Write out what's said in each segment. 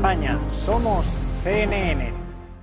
España. Somos CNN.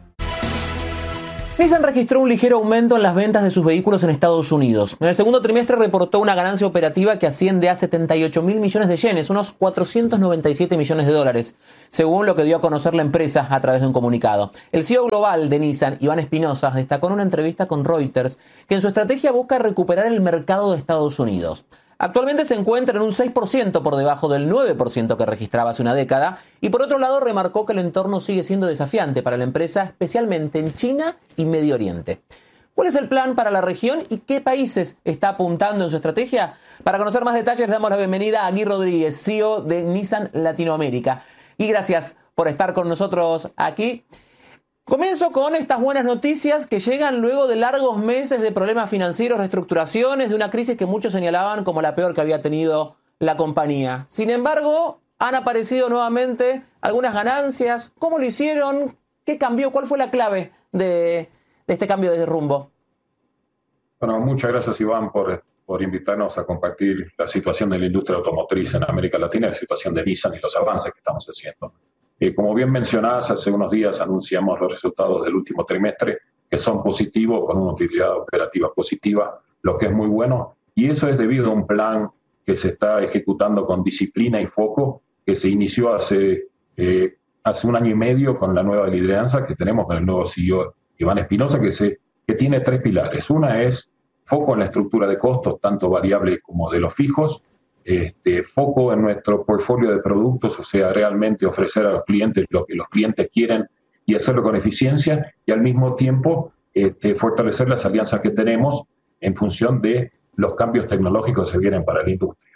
Nissan registró un ligero aumento en las ventas de sus vehículos en Estados Unidos. En el segundo trimestre reportó una ganancia operativa que asciende a 78.000 millones de yenes, unos 497 millones de dólares, según lo que dio a conocer la empresa a través de un comunicado. El CEO global de Nissan, Iván Espinosa, destacó en una entrevista con Reuters que en su estrategia busca recuperar el mercado de Estados Unidos. Actualmente se encuentra en un 6% por debajo del 9% que registraba hace una década y por otro lado remarcó que el entorno sigue siendo desafiante para la empresa, especialmente en China y Medio Oriente. ¿Cuál es el plan para la región y qué países está apuntando en su estrategia? Para conocer más detalles le damos la bienvenida a Gui Rodríguez, CEO de Nissan Latinoamérica. Y gracias por estar con nosotros aquí. Comienzo con estas buenas noticias que llegan luego de largos meses de problemas financieros, reestructuraciones, de una crisis que muchos señalaban como la peor que había tenido la compañía. Sin embargo, han aparecido nuevamente algunas ganancias. ¿Cómo lo hicieron? ¿Qué cambió? ¿Cuál fue la clave de este cambio de rumbo? Bueno, muchas gracias, Iván, por invitarnos a compartir la situación de la industria automotriz en América Latina, la situación de Nissan y los avances que estamos haciendo. Como bien mencionás, hace unos días anunciamos los resultados del último trimestre, que son positivos, con una utilidad operativa positiva, lo que es muy bueno, y eso es debido a un plan que se está ejecutando con disciplina y foco, que se inició hace un año y medio con la nueva lideranza que tenemos con el nuevo CEO Iván Espinosa, que tiene tres pilares. Una es foco en la estructura de costos, tanto variable como de los fijos, foco en nuestro portfolio de productos, o sea, realmente ofrecer a los clientes lo que los clientes quieren y hacerlo con eficiencia, y al mismo tiempo fortalecer las alianzas que tenemos en función de los cambios tecnológicos que se vienen para la industria.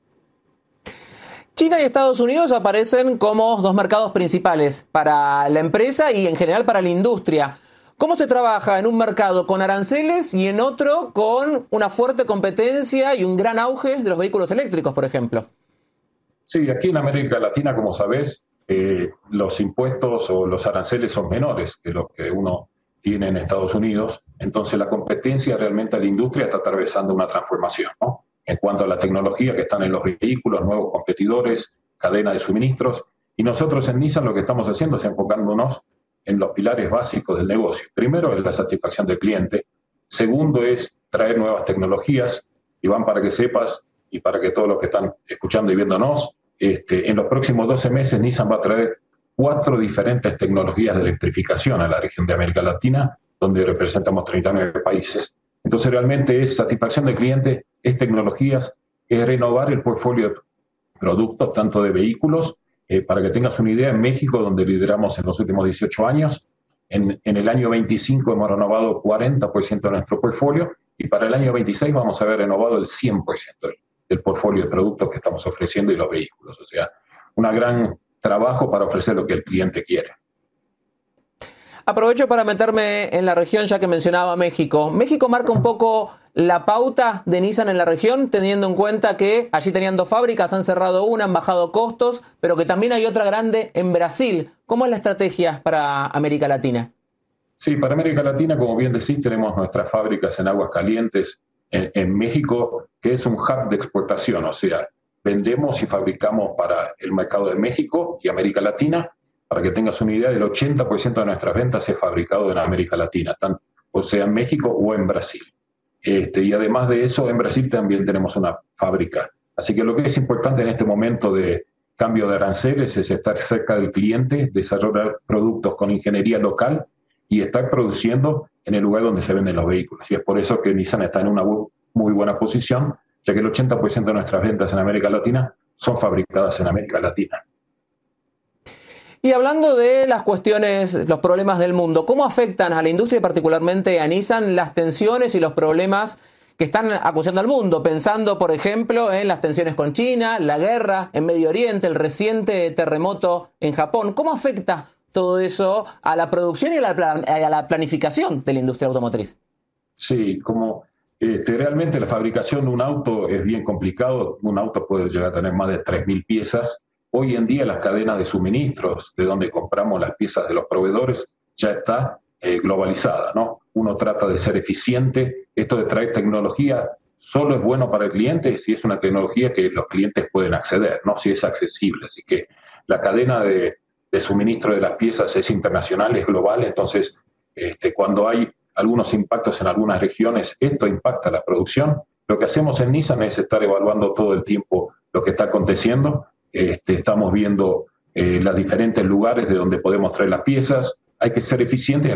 China y Estados Unidos aparecen como dos mercados principales para la empresa y en general para la industria. ¿Cómo se trabaja en un mercado con aranceles y en otro con una fuerte competencia y un gran auge de los vehículos eléctricos, por ejemplo? Sí, aquí en América Latina, como sabés, los impuestos o los aranceles son menores que los que uno tiene en Estados Unidos. Entonces la competencia realmente a la industria está atravesando una transformación, ¿no? En cuanto a la tecnología que están en los vehículos, nuevos competidores, cadena de suministros. Y nosotros en Nissan lo que estamos haciendo es enfocándonos en los pilares básicos del negocio. Primero es la satisfacción del cliente. Segundo es traer nuevas tecnologías. Iván, para que sepas y para que todos los que están escuchando y viéndonos, en los próximos 12 meses Nissan va a traer 4 diferentes tecnologías de electrificación a la región de América Latina, donde representamos 39 países. Entonces realmente es satisfacción del cliente, es tecnologías, es renovar el portfolio de productos, tanto de vehículos. Para que tengas una idea, en México, donde lideramos en los últimos 18 años, en el año 25 hemos renovado 40% de nuestro portfolio y para el año 26 vamos a haber renovado el 100% del portfolio de productos que estamos ofreciendo y los vehículos. O sea, un gran trabajo para ofrecer lo que el cliente quiere. Aprovecho para meterme en la región ya que mencionaba México. México marca un poco la pauta de Nissan en la región, teniendo en cuenta que allí tenían 2 fábricas, han cerrado una, han bajado costos, pero que también hay otra grande en Brasil. ¿Cómo es la estrategia para América Latina? Sí, para América Latina, como bien decís, tenemos nuestras fábricas en Aguascalientes, en México, que es un hub de exportación, o sea, vendemos y fabricamos para el mercado de México y América Latina. Para que tengas una idea, el 80% de nuestras ventas es fabricado en América Latina, o sea, en México o en Brasil. Y además de eso, en Brasil también tenemos una fábrica. Así que lo que es importante en este momento de cambio de aranceles es estar cerca del cliente, desarrollar productos con ingeniería local y estar produciendo en el lugar donde se venden los vehículos. Y es por eso que Nissan está en una muy buena posición, ya que el 80% de nuestras ventas en América Latina son fabricadas en América Latina. Y hablando de las cuestiones, los problemas del mundo, ¿cómo afectan a la industria y particularmente a Nissan las tensiones y los problemas que están acuciando al mundo? Pensando, por ejemplo, en las tensiones con China, la guerra en Medio Oriente, el reciente terremoto en Japón. ¿Cómo afecta todo eso a la producción y a la planificación de la industria automotriz? Sí, como realmente la fabricación de un auto es bien complicado. Un auto puede llegar a tener más de 3.000 piezas. Hoy en día las cadenas de suministros, de donde compramos las piezas de los proveedores, ya está globalizada, ¿no? Uno trata de ser eficiente. Esto de traer tecnología solo es bueno para el cliente si es una tecnología que los clientes pueden acceder, ¿no? Si es accesible. Así que la cadena de de suministro de las piezas es internacional, es global, entonces cuando hay algunos impactos en algunas regiones, esto impacta la producción. Lo que hacemos en Nissan es estar evaluando todo el tiempo lo que está aconteciendo. Estamos viendo los diferentes lugares de donde podemos traer las piezas. Hay que ser eficientes.